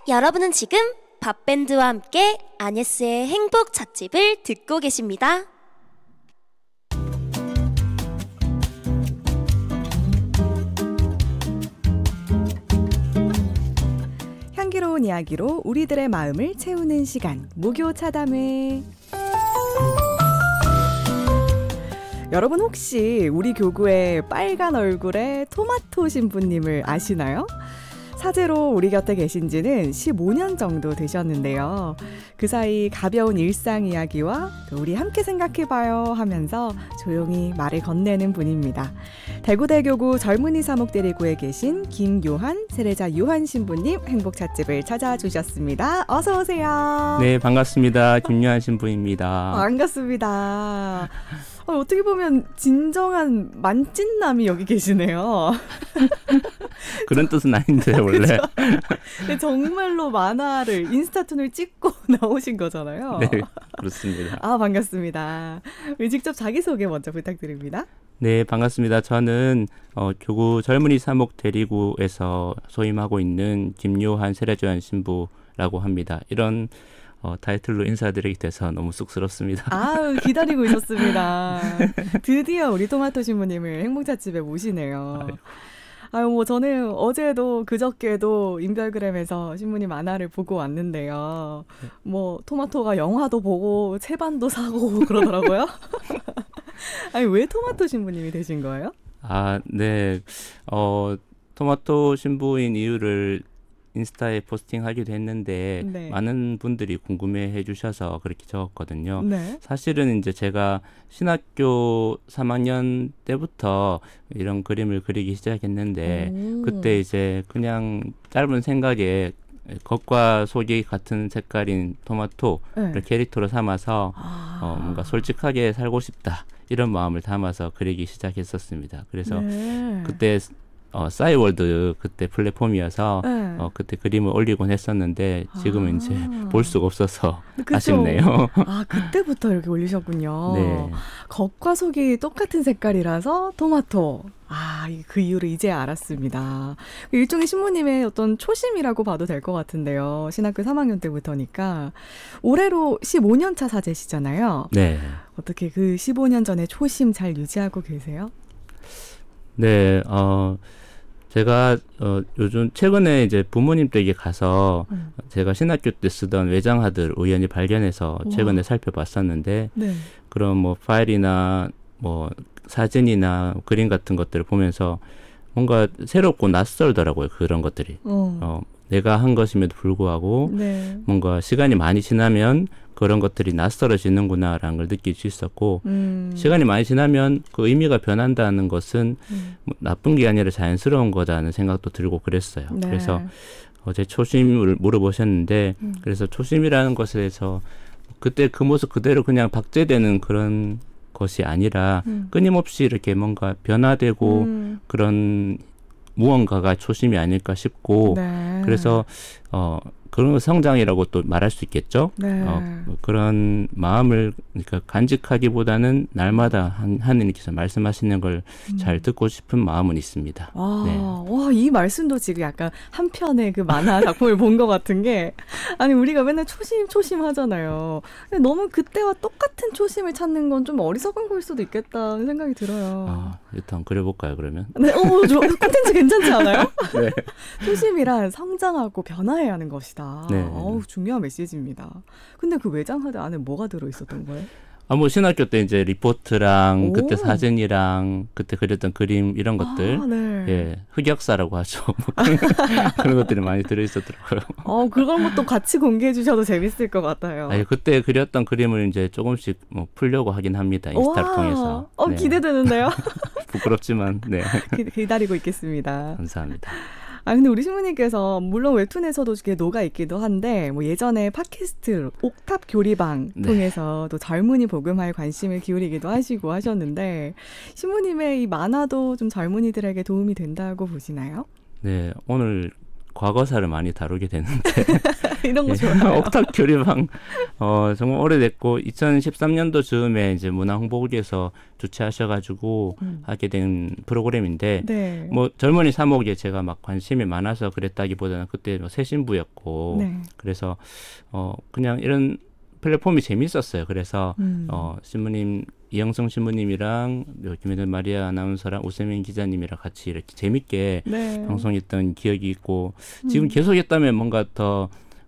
여러분은 지금 밥밴드와 함께 아네스의 행복 찻집을 듣고 계십니다. 향기로운 이야기로 우리들의 마음을 채우는 시간, 목요 차담회. 여러분 혹시 우리 교구의 빨간 얼굴의 토마토 신부님을 아시나요? 사제로 우리 곁에 계신 지는 15년 정도 되셨는데요. 그 사이 가벼운 일상 이야기와 우리 함께 생각해봐요 하면서 조용히 말을 건네는 분입니다. 대구대교구 젊은이 사목대리구에 계신 김요한 세례자 요한 신부님 행복찻집을 찾아주셨습니다. 어서 오세요. 네, 반갑습니다. 김요한 신부입니다. 반갑습니다. 어떻게 보면 진정한 만찢남이 여기 계시네요. 그런 뜻은 아닌데 원래. 정말로 만화를 인스타툰을 찍고 나오신 거잖아요. 네, 그렇습니다. 반갑습니다. 직접 자기소개 먼저 부탁드립니다. 네, 반갑습니다. 저는 교구 젊은이 사목 대리구에서 소임하고 있는 김요한 세례자 신부라고 합니다. 이런 타이틀로 인사드리게 돼서 너무 쑥스럽습니다. 기다리고 있었습니다. 드디어 우리 토마토 신부님을 행복찻집에 모시네요. 저는 어제도 그저께도 인별그램에서 신부님 만화를 보고 왔는데요. 토마토가 영화도 보고 채반도 사고 그러더라고요. 왜 토마토 신부님이 되신 거예요? 네. 토마토 신부인 이유를 인스타에 포스팅하기도 했는데 네. 많은 분들이 궁금해해 주셔서 그렇게 적었거든요. 네. 사실은 이제 제가 신학교 3학년 때부터 이런 그림을 그리기 시작했는데 그때 이제 그냥 짧은 생각에 겉과 속이 같은 색깔인 토마토를 캐릭터로 삼아서 뭔가 솔직하게 살고 싶다 이런 마음을 담아서 그리기 시작했었습니다. 그래서 그때 싸이월드 그때 플랫폼이어서 그때 그림을 올리곤 했었는데 지금은 이제 볼 수가 없어서 그쵸? 아쉽네요. 그때부터 이렇게 올리셨군요. 네. 겉과 속이 똑같은 색깔이라서 토마토. 그 이유를 이제 알았습니다. 일종의 신부님의 어떤 초심이라고 봐도 될 것 같은데요. 신학교 3학년 때부터니까. 올해로 15년 차 사제시잖아요. 네. 어떻게 그 15년 전에 초심 잘 유지하고 계세요? 네, 제가 요즘 최근에 이제 부모님 댁에 가서 제가 신학교 때 쓰던 외장하드를 우연히 발견해서 최근에 살펴봤었는데 네. 그런 파일이나 사진이나 그림 같은 것들을 보면서 뭔가 새롭고 낯설더라고요. 그런 것들이. 내가 한 것임에도 불구하고 네. 뭔가 시간이 많이 지나면 그런 것들이 낯설어지는구나라는 걸 느낄 수 있었고 시간이 많이 지나면 그 의미가 변한다는 것은 나쁜 게 아니라 자연스러운 거다는 생각도 들고 그랬어요. 네. 그래서 제 초심을 물어보셨는데 그래서 초심이라는 것에서 그때 그 모습 그대로 그냥 박제되는 그런 것이 아니라 끊임없이 이렇게 뭔가 변화되고 그런 무언가가 초심이 아닐까 싶고 그래서 그런 성장이라고 또 말할 수 있겠죠. 네. 그런 마음을 그러니까 간직하기보다는 날마다 하느님께서 말씀하시는 걸 잘 듣고 싶은 마음은 있습니다. 네. 이 말씀도 지금 약간 한 편의 그 만화 작품을 본 것 같은 게 우리가 맨날 초심 하잖아요. 근데 너무 그때와 똑같은 초심을 찾는 건 좀 어리석은 걸 수도 있겠다는 생각이 들어요. 일단 그려볼까요 그러면? 네, 콘텐츠 괜찮지 않아요? 네. 초심이란 성장하고 변화해야 하는 것이다. 네. 중요한 메시지입니다. 근데 그 외장하드 안에 뭐가 들어있었던 거예요? 신학교 때 이제 리포트랑 그때 사진이랑 그때 그렸던 그림 이런 것들, 네. 흑역사라고 하죠. 그런 것들이 많이 들어있었더라고요. 그런 것도 같이 공개해 주셔도 재밌을 것 같아요. 그때 그렸던 그림을 이제 조금씩 풀려고 하긴 합니다. 인스타를 통해서. 네. 기대되는데요. 부끄럽지만, 네. 기다리고 있겠습니다. 감사합니다. 근데 우리 신부님께서 물론 웹툰에서도 이렇게 녹아 있기도 한데 예전에 팟캐스트 옥탑 교리방 통해서 또 젊은이 복음화에 관심을 기울이기도 하시고 하셨는데 신부님의 이 만화도 좀 젊은이들에게 도움이 된다고 보시나요? 네, 오늘 과거사를 많이 다루게 되는데 이런 거 좋아요. 옥탑 교리방 정말 오래됐고 2013년도 즈음에 이제 문화홍보국에서 주최하셔가지고 하게 된 프로그램인데 네. 뭐 젊은이 사목에 제가 막 관심이 많아서 그랬다기보다는 그때 뭐 새신부였고 네. 그래서 그냥 이런 플랫폼이 재밌었어요. 그래서 신부님 이영성 신부님이랑 김혜들 마리아 아나운서랑 오세민 기자님이랑 같이 이렇게 재밌게 네. 방송했던 기억이 있고 지금 계속했다면 뭔가 더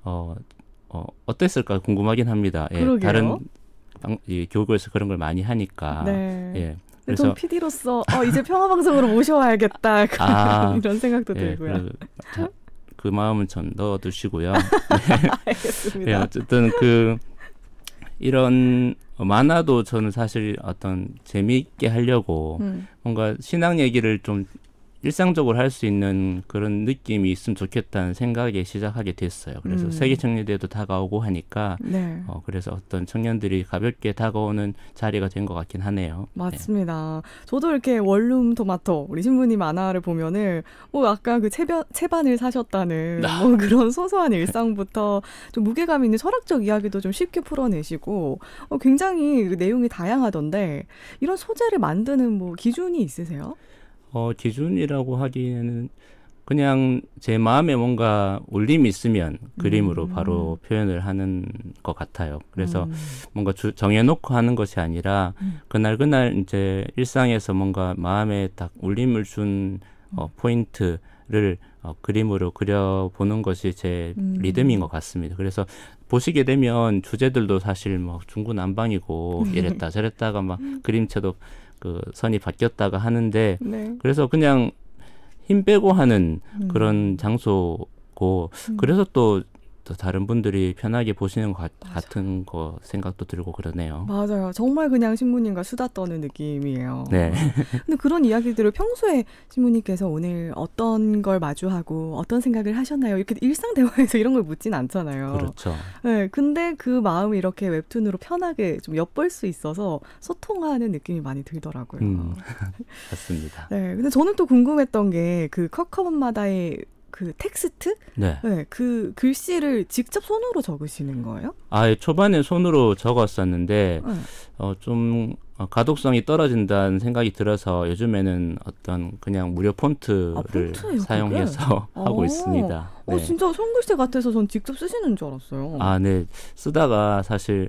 어땠을까 궁금하긴 합니다. 예, 그러게요. 다른 이 교구에서 그런 걸 많이 하니까. 네. 예. 그래서 그래서 PD로서 이제 평화방송으로 모셔와야겠다 이런 생각도 예, 들고요. 그 마음은 좀 넣어두시고요. 알겠습니다. 예, 어쨌든 이런 만화도 저는 사실 어떤 재미있게 하려고 뭔가 신앙 얘기를 좀 일상적으로 할 수 있는 그런 느낌이 있으면 좋겠다는 생각에 시작하게 됐어요. 그래서 세계 청년대회도 다가오고 하니까 네. 그래서 어떤 청년들이 가볍게 다가오는 자리가 된 것 같긴 하네요. 맞습니다. 저도 이렇게 원룸 토마토 우리 신부님 만화를 보면은 뭐 아까 그 채반을 사셨다는 뭐 그런 소소한 일상부터 좀 무게감 있는 철학적 이야기도 좀 쉽게 풀어내시고 굉장히 그 내용이 다양하던데 이런 소재를 만드는 뭐 기준이 있으세요? 기준이라고 하기에는 그냥 제 마음에 뭔가 울림이 있으면 그림으로 바로 표현을 하는 것 같아요. 그래서 뭔가 정해놓고 하는 것이 아니라 그날 이제 일상에서 뭔가 마음에 딱 울림을 준 포인트를 그림으로 그려보는 것이 제 리듬인 것 같습니다. 그래서 보시게 되면 주제들도 사실 막 중구난방이고 이랬다 저랬다가 막 그림체도 그 선이 바뀌었다가 하는데 네. 그래서 그냥 힘 빼고 하는 그런 장소고 그래서 또 다른 분들이 편하게 보시는 것 같은 거 생각도 들고 그러네요. 맞아요. 정말 그냥 신부님과 수다 떠는 느낌이에요. 네. 근데 그런 이야기들을 평소에 신부님께서 오늘 어떤 걸 마주하고 어떤 생각을 하셨나요? 이렇게 일상 대화에서 이런 걸 묻진 않잖아요. 그렇죠. 네, 근데 그 마음이 이렇게 웹툰으로 편하게 좀 엿볼 수 있어서 소통하는 느낌이 많이 들더라고요. 맞습니다. 네, 근데 저는 또 궁금했던 게 그 컷컷마다의 그 텍스트? 네. 네, 그 글씨를 직접 손으로 적으시는 거예요? 초반에 손으로 적었었는데 네. 좀 가독성이 떨어진다는 생각이 들어서 요즘에는 어떤 그냥 무료 폰트를 폰트예요, 사용해서 하고 있습니다. 네. 진짜 손글씨 같아서 전 직접 쓰시는 줄 알았어요. 네. 쓰다가 사실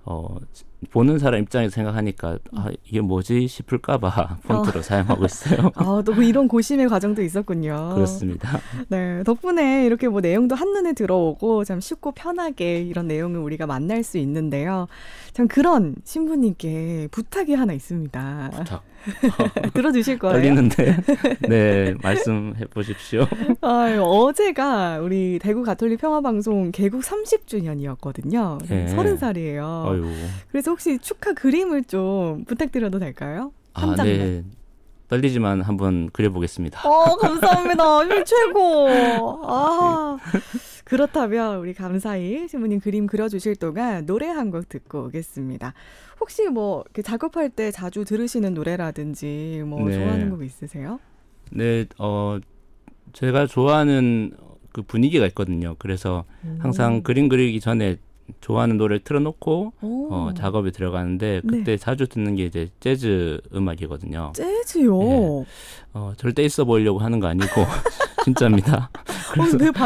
보는 사람 입장에서 생각하니까 이게 뭐지 싶을까봐 폰트로 사용하고 있어요. 또 이런 고심의 과정도 있었군요. 그렇습니다. 네, 덕분에 이렇게 뭐 내용도 한눈에 들어오고 참 쉽고 편하게 이런 내용을 우리가 만날 수 있는데요. 참 그런 신부님께 부탁이 하나 있습니다. 부탁. 들어주실 거예요? 떨리는데. 네, 말씀해 보십시오. 어제가 우리 대구 가톨릭 평화방송 개국 30주년이었거든요. 네. 30살이에요. 아유. 그래서 혹시 축하 그림을 좀 부탁드려도 될까요? 한 장만. 네. 떨리지만 한번 그려보겠습니다. 감사합니다. 최고. 그렇다면 우리 감사히 신부님 그림 그려주실 동안 노래 한 곡 듣고 오겠습니다. 혹시 뭐 작업할 때 자주 들으시는 노래라든지 뭐 네. 좋아하는 곡 있으세요? 네, 제가 좋아하는 그 분위기가 있거든요. 그래서 항상 그림 그리기 전에 좋아하는 노래를 틀어놓고 작업에 들어가는데 그때 자주 듣는 게 이제 재즈 음악이거든요. 재즈요? 네. 절대 있어 보이려고 하는 거 아니고 진짜입니다. 왜